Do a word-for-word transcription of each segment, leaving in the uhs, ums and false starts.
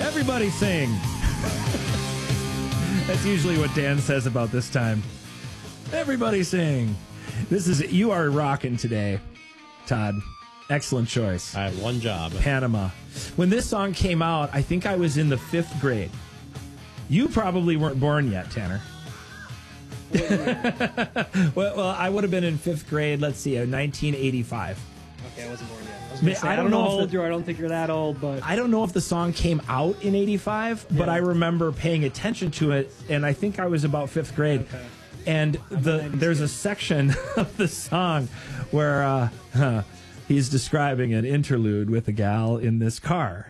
Everybody sing. That's usually what Dan says about this time. Everybody sing. This is You Are Rockin' Today, Todd. Excellent choice. I have one job. Panama. When this song came out, I think I was in the fifth grade. You probably weren't born yet, Tanner. well, well, I would have been in fifth grade, let's see, uh, nineteen eighty-five. Okay, I wasn't born yet. I, was gonna say, I, I don't don't know know how if old the, you are. I don't think you're that old, but... I don't know if the song came out in eighty-five, yeah. but I remember paying attention to it, and I think I was about fifth grade. Okay. And the there's a section of the song where uh, huh, he's describing an interlude with a gal in this car.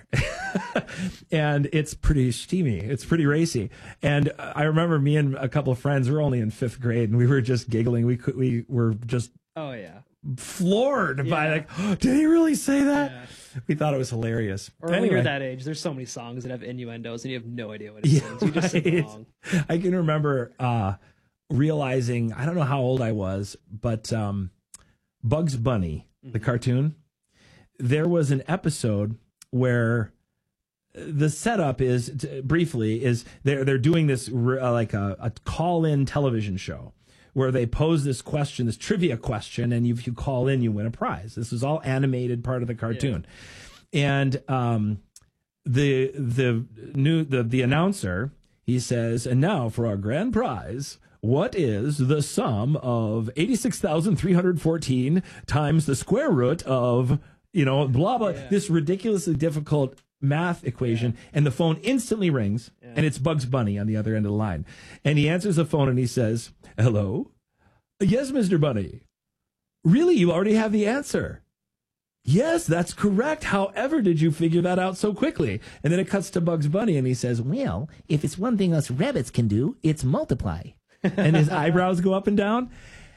And it's pretty steamy. It's pretty racy. And I remember me and a couple of friends, we were only in fifth grade, and we were just giggling. We could, we were just oh yeah floored yeah. by like, oh, did he really say that? Yeah. We thought it was hilarious. Or anyway. When you're that age, there's so many songs that have innuendos, and you have no idea what it yeah, means. You just right. sing along. I can remember uh, realizing, I don't know how old I was, but um, Bugs Bunny, mm-hmm. the cartoon, there was an episode where the setup is t- briefly is they're they're doing this uh, like a, a call-in television show where they pose this question, this trivia question, and if you call in, you win a prize. This is all animated part of the cartoon, yeah. and um, the the new the the announcer, he says, and now for our grand prize, what is the sum of eighty-six thousand three hundred fourteen times the square root of, you know, blah blah, yeah. this ridiculously difficult math equation, yeah. and the phone instantly rings, yeah. and it's Bugs Bunny on the other end of the line. And he answers the phone and he says, hello? Yes, Mister Bunny. Really, you already have the answer? Yes, that's correct. However, did you figure that out so quickly? And then it cuts to Bugs Bunny and he says, well, if it's one thing us rabbits can do, it's multiply. And his eyebrows go up and down.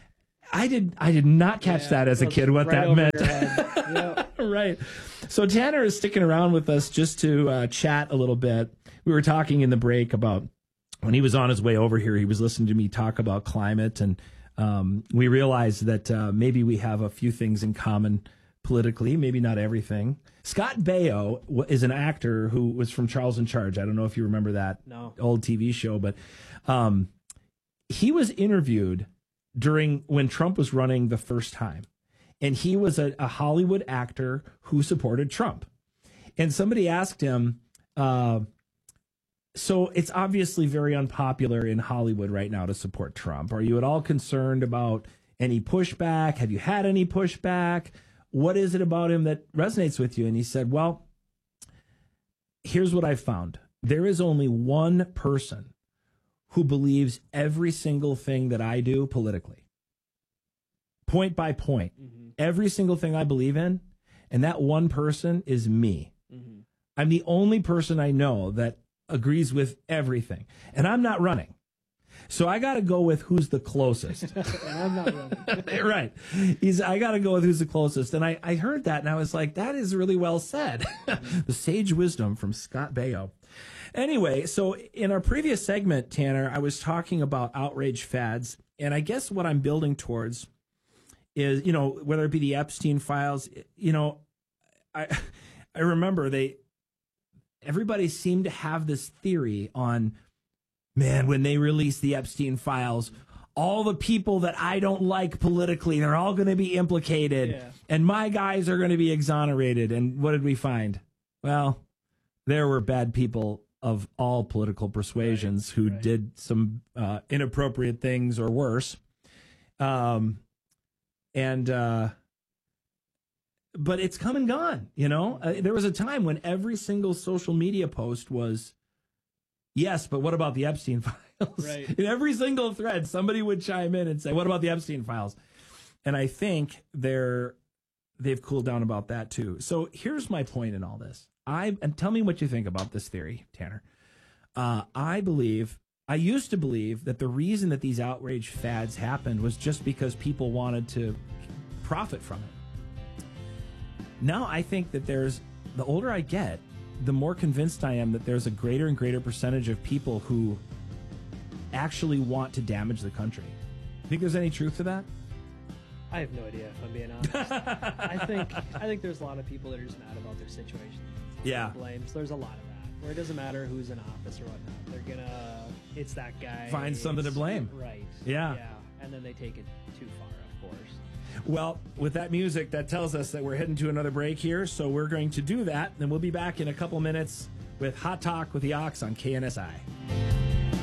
I did I did not catch yeah, that as a kid, what right that meant. Yep. Right. So Tanner is sticking around with us just to uh, chat a little bit. We were talking in the break about when he was on his way over here, he was listening to me talk about climate, and um, we realized that uh, maybe we have a few things in common politically, maybe not everything. Scott Baio is an actor who was from Charles in Charge. I don't know if you remember that no. old T V show, but um, he was interviewed during when Trump was running the first time. And he was a, a Hollywood actor who supported Trump. And somebody asked him, uh, so it's obviously very unpopular in Hollywood right now to support Trump. Are you at all concerned about any pushback? Have you had any pushback? What is it about him that resonates with you? And he said, well, here's what I've found. There is only one person who believes every single thing that I do politically, point by point, mm-hmm. every single thing I believe in, and that one person is me. Mm-hmm. I'm the only person I know that agrees with everything, and I'm not running. So I got to go with who's the closest. And I'm not running. Right. He's, I got to go with who's the closest. And I, I heard that, and I was like, that is really well said. The sage wisdom from Scott Baio. Anyway, so in our previous segment, Tanner, I was talking about outrage fads, and I guess what I'm building towards is, you know, whether it be the Epstein files, you know, I I remember they, everybody seemed to have this theory on, man, when they release the Epstein files, all the people that I don't like politically, they're all going to be implicated, yeah. and my guys are going to be exonerated. And what did we find? Well, there were bad people of all political persuasions right, who right. did some uh, inappropriate things or worse. Um, and, uh, but it's come and gone, you know? Uh, there was a time when every single social media post was, yes, but what about the Epstein files? Right. In every single thread, somebody would chime in and say, what about the Epstein files? And I think they're, they've cooled down about that too. So here's my point in all this. I and tell me what you think about this theory, Tanner. Uh, I believe, I used to believe that the reason that these outrage fads happened was just because people wanted to profit from it. Now I think that there's, the older I get, the more convinced I am that there's a greater and greater percentage of people who actually want to damage the country. Think there's any truth to that? I have no idea, if I'm being honest. I think I think there's a lot of people that are just mad about their situation. Yeah. Blames. There's a lot of that. Where it doesn't matter who's in office or whatnot. They're gonna, it's that guy. Find something to blame. Right. Yeah. Yeah. And then they take it too far, of course. Well, with that music, that tells us that we're heading to another break here. So we're going to do that. And we'll be back in a couple minutes with Hot Talk with the Ox on K N S I.